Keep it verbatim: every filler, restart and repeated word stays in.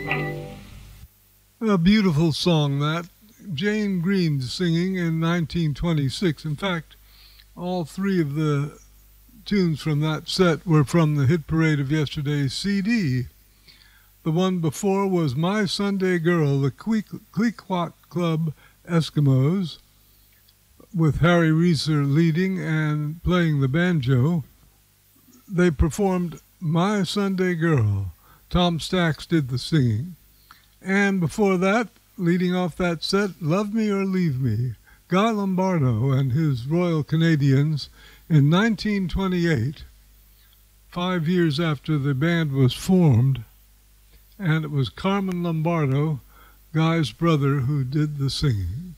A beautiful song, that. Jane Green singing in nineteen twenty-six. In fact, all three of the tunes from that set were from the Hit Parade of Yesterday's C D. The one before was My Sunday Girl, the Klickwak Club Eskimos, with Harry Reeser leading and playing the banjo. They performed My Sunday Girl. Tom Stax did the singing. And before that, leading off that set, Love Me or Leave Me, Guy Lombardo and his Royal Canadians in nineteen twenty-eight, five years after the band was formed, and it was Carmen Lombardo, Guy's brother, who did the singing.